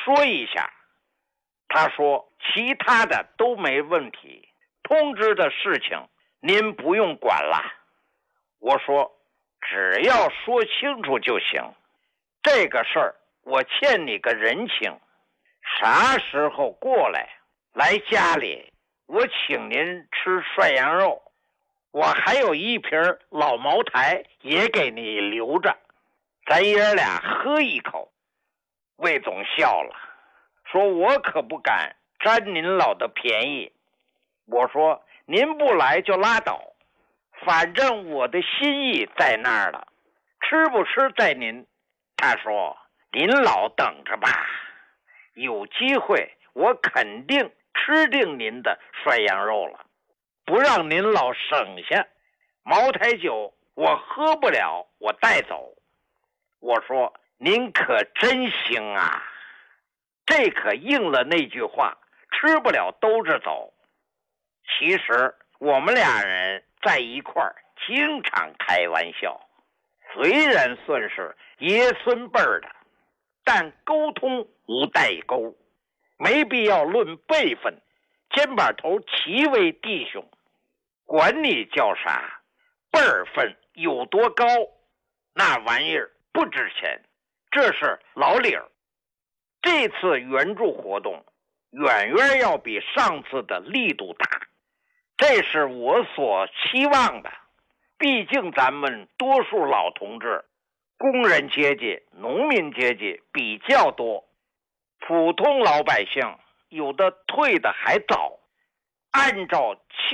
说一下。他说其他的都没问题，通知的事情您不用管了。我说只要说清楚就行，这个事儿我欠你个人情，啥时候过来家里，我请您吃涮羊肉，我还有一瓶老茅台也给你留着，咱爷俩喝一口。魏总笑了，说我可不敢占您老的便宜。我说您不来就拉倒，反正我的心意在那儿了，吃不吃在您。他说您老等着吧，有机会我肯定吃定您的涮羊肉了，不让您老省下。茅台酒我喝不了，我带走。我说您可真行啊，这可应了那句话，吃不了兜着走。其实我们俩人在一块儿经常开玩笑，虽然算是爷孙辈儿的，但沟通无代沟，没必要论辈分，肩膀头齐为弟兄，管你叫啥，辈儿分有多高，那玩意儿不值钱，这是老理儿。这次援助活动远远要比上次的力度大，这是我所期望的。毕竟咱们多数老同志，工人阶级、农民阶级比较多，普通老百姓有的退的还早，按照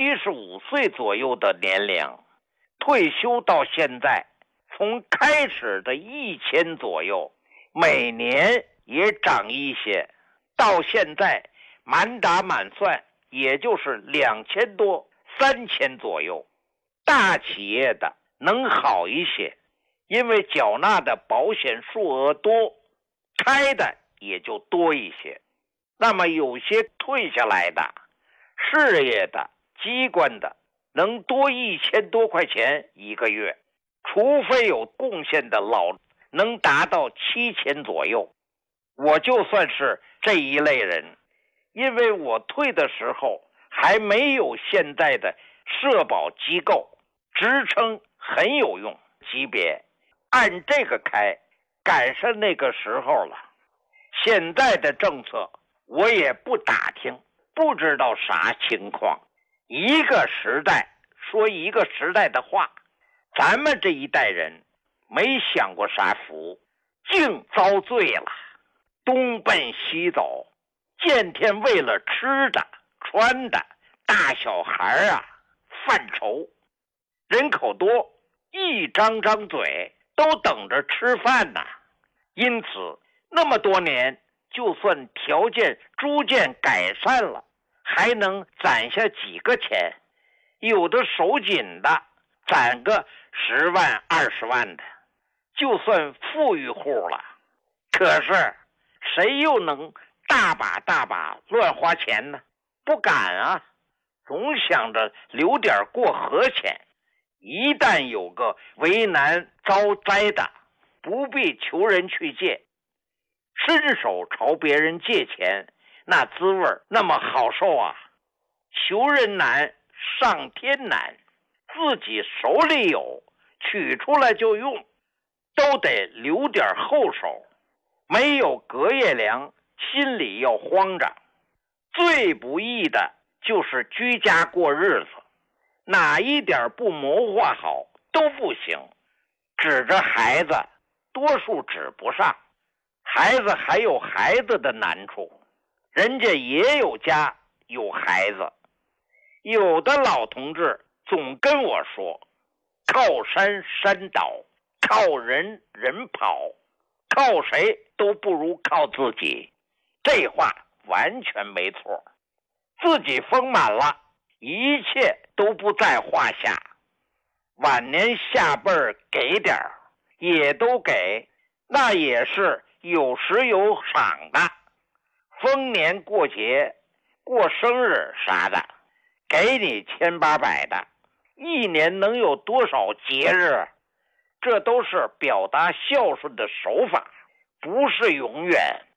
75岁左右的年龄退休到现在，从开始的1000左右，每年也涨一些，到现在满打满算也就是2000多、3000左右。大企业的能好一些，因为缴纳的保险数额多，开的也就多一些。那么有些退下来的事业的、机关的，能多1000多块钱一个月，除非有贡献的老能达到7000左右。我就算是这一类人，因为我退的时候还没有现在的社保机构，职称很有用级别，按这个开，赶上那个时候了。现在的政策我也不打听，不知道啥情况。一个时代说一个时代的话，咱们这一代人没享过啥福，净遭罪了，东奔西走，见天为了吃的穿的，大小孩啊犯愁，人口多，一张张嘴都等着吃饭呢。因此那么多年，就算条件逐渐改善了，还能攒下几个钱，有的手紧的攒个10万20万的，就算富裕户了。可是谁又能大把大把乱花钱呢？不敢啊，总想着留点过河钱，一旦有个为难遭灾的，不必求人去借，伸手朝别人借钱，那滋味那么好受啊！求人难，上天难，自己手里有，取出来就用，都得留点后手，没有隔夜粮，心里要慌张。最不易的就是居家过日子，哪一点不谋划好都不行。指着孩子，多数指不上，孩子还有孩子的难处，人家也有家有孩子。有的老同志总跟我说，靠山山倒，靠人人跑，靠谁都不如靠自己。这话完全没错，自己丰满了，一切都不在话下。晚年下辈儿给点儿也都给，那也是有时有赏的。丰年过节过生日啥的，给你1000-800的，一年能有多少节日？这都是表达孝顺的手法，不是永远。